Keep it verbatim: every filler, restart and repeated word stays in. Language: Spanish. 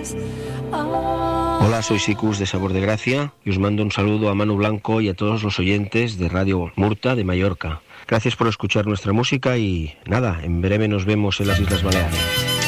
Hola, soy Sicus de Sabor de Gracia y os mando un saludo a Manu Blanco y a todos los oyentes de Radio Murta de Mallorca. Gracias por escuchar nuestra música y nada, en breve nos vemos en las Islas Baleares.